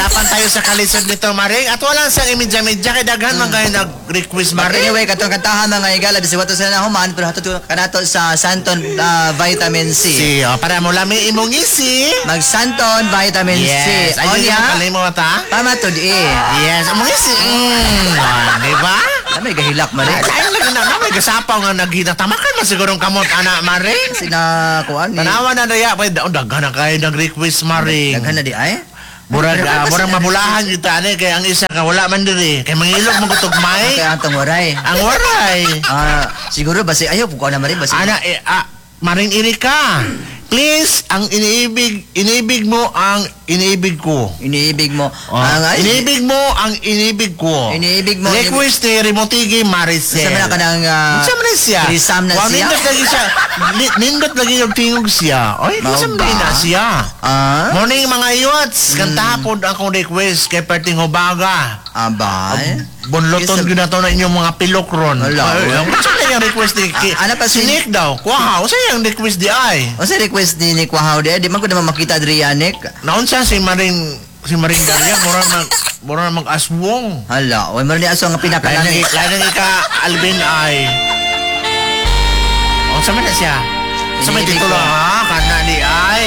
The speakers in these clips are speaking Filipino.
Dapan tayo sa kalisod nito, Maring. At wala sa imidya-midya kay daghan man kayo nag-request, But Maring. anyway, katong kantahan mga igala, bisiwato sila na human, pero hato kanato sa Santon vitamin C. Para mo lami imong isi. Mag-Santon vitamin C. Yes. O Ayun yung niya, kalay mo mata. pamatod Yes. Imong isi. Di ba? May gahilak mo rin. Ay, lagi na may gasapaw nga naghinatamakan na sigurong kamot, anak, Maring. Sinakuan ni. Tanawa na daya. Daghan na kayo nag-request, Maring. Daghan na di ay. Murag mabulahan kita ani kay ang isa ka wala man diri kay mangilog mo kutog may Kaya antong waray. ang waray Siguro basi ayaw ko na marin basi. ana Maring Erika please ang iniibig mo ang iniibig ko Iniibig mo. iniibig mo ang iniibig ko Iniibig mo. request ni Rimotigi Maricel Sa mana ka ng sa man siya Trisam na siya? nindot lagi siya nindot lagi yung tingog siya oy Mao sa ba? na siya morning mga iyots kantahapon akong request kay Perting Hobaga Abay. bunloton gyud na to na inyong mga pilokron Wala. sa yung request ni Ano pa si- Nick daw kuha sa yung request di ay O sa request ni Nick Wahaw di man ko naman makita diri Nick. naon siya si Maring Daria mura mag-aswong Hala, way mo ni aso nga pinakalani. Kaya ika Alvin ay sa man na siya sa may Iniibig titulo ko. ha kana di ay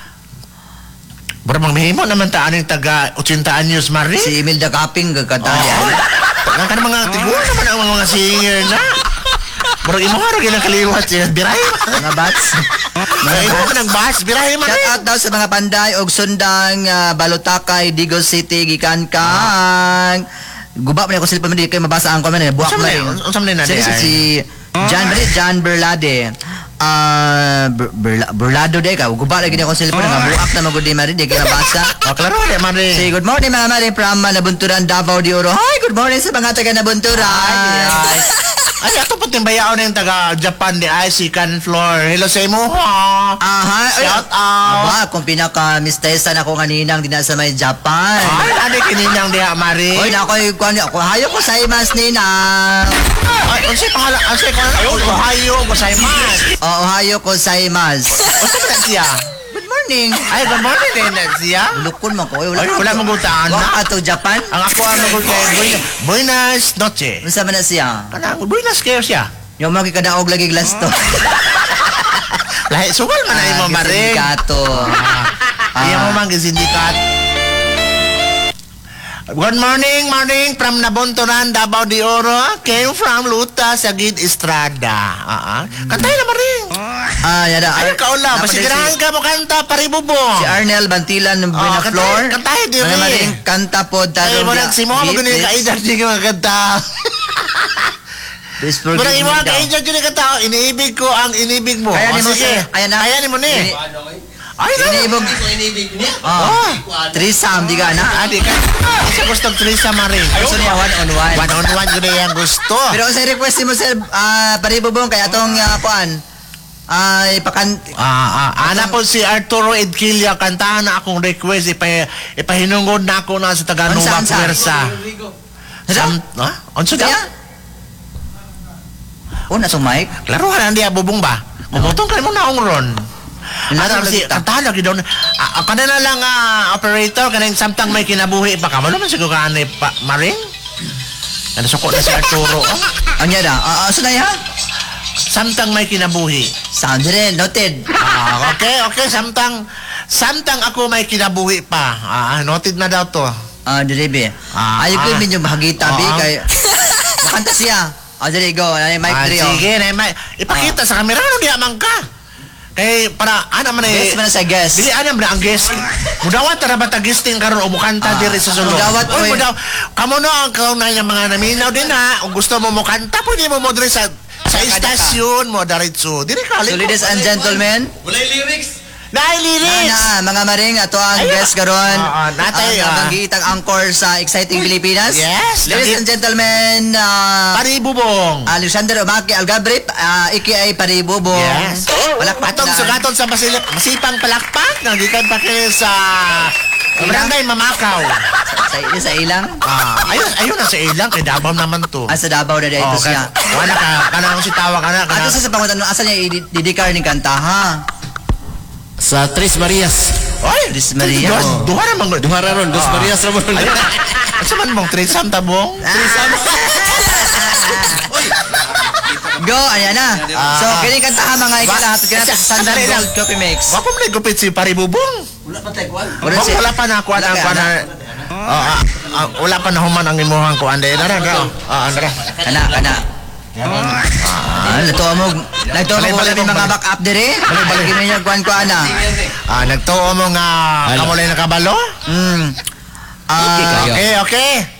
Bro, mahimo naman taan yung taga 80 anyos, Marie. Si Imelda Kaping gagkanta niya. Taga ka mga tiguro naman ang mga singer na. Bro, imo nga rin ang kaliwat siya. Birahe mo. Mga bats. Imo ka ng bas. Birahe mo Shout out daw sa mga panday og sundang Balotakay, Digos City, gikan kang guba pa niya ko sila pamili kay mabasa ang comment buwak na rin. Unsam na Si John Berlade. Berlado de ka. Guba lagi niya ko cellphone nga buak na magudi mari di kay mabasa. Klaro di, Marie. Say good morning mga mari from Nabunturan, Davao de Oro. Hi, good morning sa mga taga Nabunturan. Ay, ato po timbayaw na yung taga Japan di ay si Can Floor. Hello sa imo ha. Aha. Shout out. Aba, kung pinaka-mistesan ako kaninang din sa may Japan. Ay, ano kininyang diha, Marie? Oy, nakoy ako hayo ko sa imas ninang. Ay, unsay pangalan? Unsay pangalan? Ohio, gozaimasu. Oo, hayo ko sa imas. Unsa man na siya? Good morning. Ay, good morning din na siya. Lukon man ko. Ay, wala mong gutaan na. Wa ato Japan. Ang ako ang nagul kay Buenas noche. Unsa man na siya? Kanang buenas kayo siya. Yung mga kadaog lagi glass to. Lahi sugal man na imo Maring. Sindikato. Iya mo man sindikat. Good morning from Nabunturan, Davao de Oro. Came from Luta, Sagid, Estrada. Kantay na Maring. Yada. Ay, kaula. Masigirahan ka mo kanta, paribubong. Si Arnel Bantilan ng Buena Flor. Kantahin din Mga maring kanta po Ay, tarong. mo nagsimo mo gunin ka idar di ka kanta. Please forgive Murang me imo ka daw. idar di ka tao, iniibig ko ang inibig mo. Kaya ni mo Sige. Ayan na. Kaya ni mo ni. Ay, Inibog. Trisam, di ka na. Adi ka. Isa gustong Teresa Maring. Gusto niya one on one. One on one ko na yung gusto. Pero sa request mo sir, paribubong kaya atong kuan. Ana po si Arturo Edquilia, kantahan na akong request. Ipahinungod na ako na sa Taganuma Unsa? Puwersa. Unsa Kaya? da? Una sa mic. Klaruhan ang diya bubong ba? Kumutong ka mo na akong ron. Ano si kantahan lagi daw. Kanina lang operator, kanina samtang may kinabuhi pa ka. Ano naman siguro ka pa Maring? Ano suko na si Arturo? Anya da? Asa na ya? Samtang may kinabuhi. Sound rin, noted. Okay. Samtang ako may kinabuhi pa. Noted na daw to. Diribe. Ayaw ko yung medyo bahagita, bi. Kay... Nakanta siya. Diri, go. Mic 3, Sige, ipakita sa kamera. Ano di amang ka? Kay, para, ano man Guess mo na sa guess. Dili, ano man ang guest? Mudawat, tara ba tagisting karon o mukanta diri sa sulong? Mudawat, oy. Kamo no, ang kaunay ng mga naminaw din ha. Kung gusto mo mukanta, pwede mo diri sa istasyon mo, daritso. Diri ka, So, ladies and gentlemen. Walay lyrics. Dahil lyrics! Mga maring, ato ang guest karon. natay, Ang bangitang anchor sa Exciting Pilipinas. Yes, Ladies and gentlemen, Paribubong. Alexander Omaki Algabrip, aka Paribubong. Yes. Atong sugaton sa masipang palakpak, nagikan pa kayo sa Barangay Mamakaw. Sa ilang? Ayun na sa ilang, kay Davao naman to. Sa Davao na dito siya. Wala ka, kanang si tawa ka na. Ato sa pangutan, asa niya ididikar ni kanta, ha? Sa Tres Marias. Oy, Tris Maria, oh. Duha na mga. Duha ra ron, Dos Marias ra mo. Asa man mong trisam tabong? Go, ayan na. So, kini kantahan mga ikalahat. Kaya natin sa Sandang Sandali lang. Gold Coffee Mix. Wa ko man gupit si Pari Bubong. Wala pa tay kuan. Wala pa na kuan ang kuan na. Wala pa na human ang imuhang kuan dai na ra. Andra. Kana. Nagtuo mo Balik, labi mga back up dire. Balik mo niya kuan na. Nagtuo mo nga kamulay na kabalo? Mm. Okay kayo. Okay.